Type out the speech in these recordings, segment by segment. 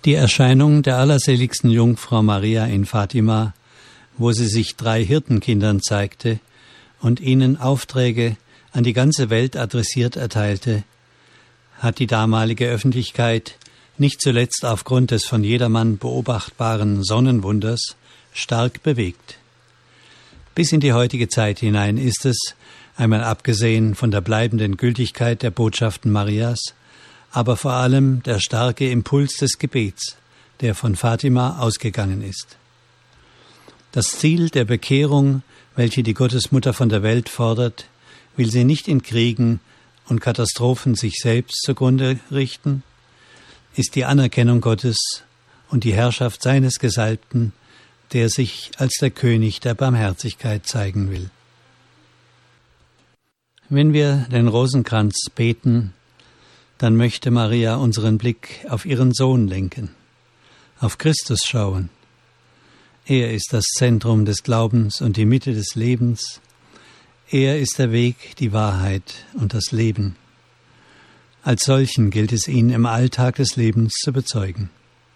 Die Erscheinung der allerseligsten Jungfrau Maria in Fatima, wo sie sich 3 Hirtenkindern zeigte und ihnen Aufträge an die ganze Welt adressiert erteilte, hat die damalige Öffentlichkeit nicht zuletzt aufgrund des von jedermann beobachtbaren Sonnenwunders stark bewegt. Bis in die heutige Zeit hinein ist es, einmal abgesehen von der bleibenden Gültigkeit der Botschaften Marias, aber vor allem der starke Impuls des Gebets, der von Fatima ausgegangen ist. Das Ziel der Bekehrung, welche die Gottesmutter von der Welt fordert, will sie nicht in Kriegen und Katastrophen sich selbst zugrunde richten, ist die Anerkennung Gottes und die Herrschaft seines Gesalbten, der sich als der König der Barmherzigkeit zeigen will. Wenn wir den Rosenkranz beten, dann möchte Maria unseren Blick auf ihren Sohn lenken, auf Christus schauen. Er ist das Zentrum des Glaubens und die Mitte des Lebens. Er ist der Weg, die Wahrheit und das Leben. Als solchen gilt es ihn im Alltag des Lebens zu bezeugen.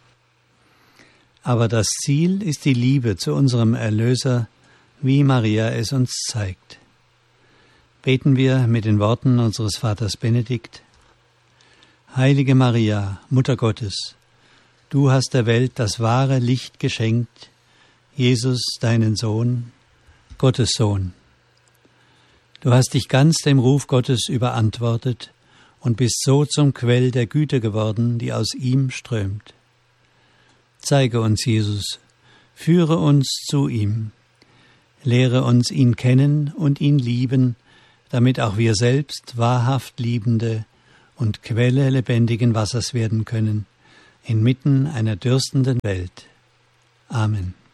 Aber das Ziel ist die Liebe zu unserem Erlöser, wie Maria es uns zeigt. Beten wir mit den Worten unseres Vaters Benedikt: Heilige Maria, Mutter Gottes, du hast der Welt das wahre Licht geschenkt, Jesus, deinen Sohn, Gottes Sohn. Du hast dich ganz dem Ruf Gottes überantwortet und bist so zum Quell der Güte geworden, die aus ihm strömt. Zeige uns Jesus, führe uns zu ihm, lehre uns ihn kennen und ihn lieben, damit auch wir selbst wahrhaft Liebende und Quelle lebendigen Wassers werden können, inmitten einer dürstenden Welt. Amen.